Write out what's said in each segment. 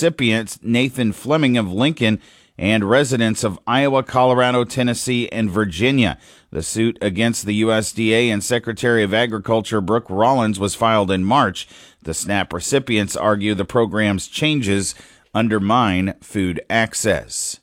recipients Nathan Fleming of Lincoln and residents of Iowa, Colorado, Tennessee, and Virginia. The suit against the USDA and Secretary of Agriculture Brooke Rollins was filed in March. The SNAP recipients argue the program's changes undermine food access.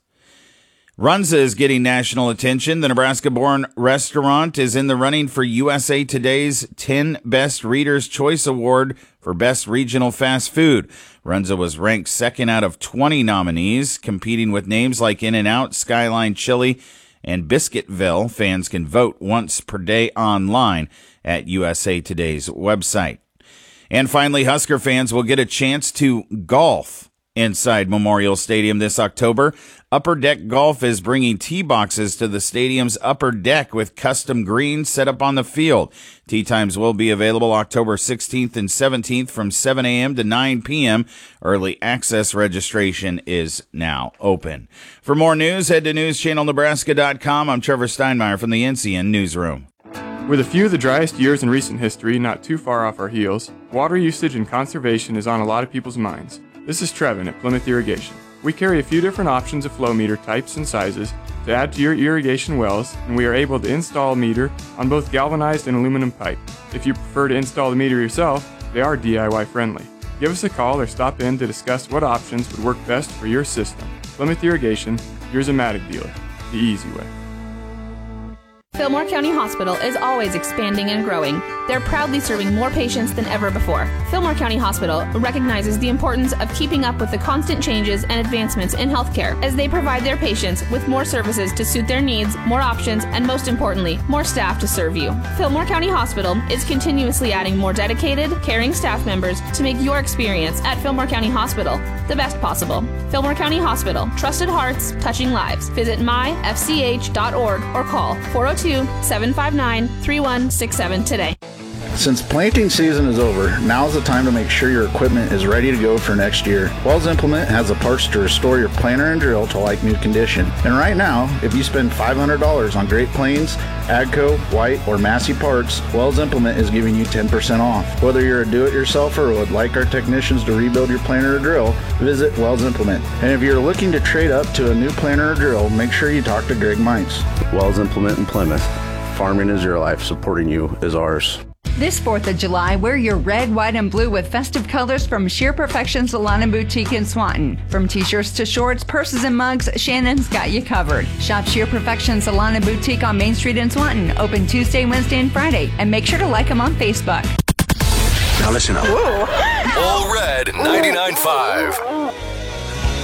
Runza is getting national attention. The Nebraska-born restaurant is in the running for USA Today's 10 Best Readers' Choice Award for Best Regional Fast Food. Runza was ranked second out of 20 nominees, competing with names like In-N-Out, Skyline Chili, and Biscuitville. Fans can vote once per day online at USA Today's website. And finally, Husker fans will get a chance to golf inside Memorial Stadium this October. Upper Deck Golf is bringing tee boxes to the stadium's upper deck with custom greens set up on the field. Tee times will be available October 16th and 17th from 7 a.m. to 9 p.m. Early access registration is now open. For more news, head to newschannelnebraska.com. I'm Trevor Steinmeier from the NCN Newsroom. With a few of the driest years in recent history not too far off our heels, water usage and conservation is on a lot of people's minds. This is Trevin at Plymouth Irrigation. We carry a few different options of flow meter types and sizes to add to your irrigation wells, and we are able to install a meter on both galvanized and aluminum pipe. If you prefer to install the meter yourself, they are DIY friendly. Give us a call or stop in to discuss what options would work best for your system. Plymouth Irrigation, your Zematic dealer, the easy way. Fillmore County Hospital is always expanding and growing. They're proudly serving more patients than ever before. Fillmore County Hospital recognizes the importance of keeping up with the constant changes and advancements in healthcare as they provide their patients with more services to suit their needs, more options, and most importantly, more staff to serve you. Fillmore County Hospital is continuously adding more dedicated, caring staff members to make your experience at Fillmore County Hospital the best possible. Fillmore County Hospital, trusted hearts, touching lives. Visit myfch.org or call 402-759-3167 today. Since planting season is over, now's the time to make sure your equipment is ready to go for next year. Wells Implement has the parts to restore your planter and drill to like new condition. And right now, if you spend $500 on Great Plains, AGCO, White, or Massey parts, Wells Implement is giving you 10% off. Whether you're a do-it-yourselfer or would like our technicians to rebuild your planter or drill, visit Wells Implement. And if you're looking to trade up to a new planter or drill, make sure you talk to Greg Mines. Wells Implement in Plymouth. Farming is your life. Supporting you is ours. This 4th of July, wear your red, white, and blue with festive colors from Sheer Perfection Salon and Boutique in Swanton. From t-shirts to shorts, purses, and mugs, Shannon's got you covered. Shop Sheer Perfection Salon and Boutique on Main Street in Swanton. Open Tuesday, Wednesday, and Friday. And make sure to like them on Facebook. Now listen up. All Red 99.5.